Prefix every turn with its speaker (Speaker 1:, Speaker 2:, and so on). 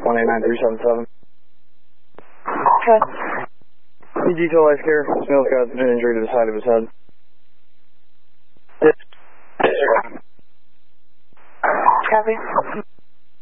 Speaker 1: 189377.
Speaker 2: Okay.
Speaker 1: Need detail life care. Male's got an injury to the side of his head.
Speaker 2: Copy.